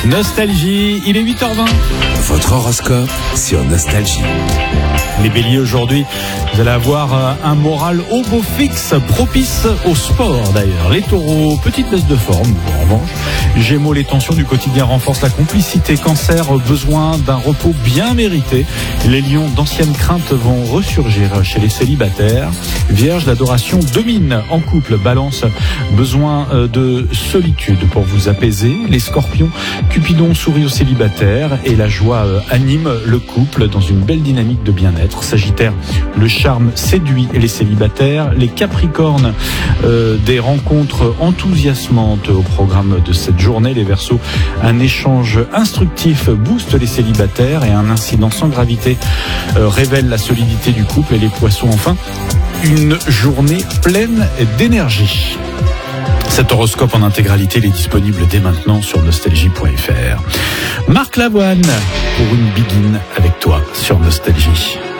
Nostalgie, il est 8h20. Votre horoscope sur Nostalgie. Les béliers aujourd'hui, vous allez avoir un moral au beau fixe, propice au sport d'ailleurs. Les taureaux, petite baisse de forme, en revanche. Gémeaux, les tensions du quotidien renforcent la complicité. Cancer, besoin d'un repos bien mérité. Les lions, d'anciennes craintes vont ressurgir chez les célibataires. Vierge, l'adoration domine en couple. Balance, besoin de solitude pour vous apaiser. Les scorpions, Cupidon sourit aux célibataires et la joie anime le couple dans une belle dynamique de bien-être. Sagittaire, le charme séduit les célibataires. Les capricornes, des rencontres enthousiasmantes au programme de cette journée. Les Verseaux, un échange instructif booste les célibataires et un incident sans gravité révèle la solidité du couple. Et les Poissons, enfin, une journée pleine d'énergie. Cet horoscope en intégralité, il est disponible dès maintenant sur nostalgie.fr. Marc Lavoine pour une begin avec toi sur Nostalgie.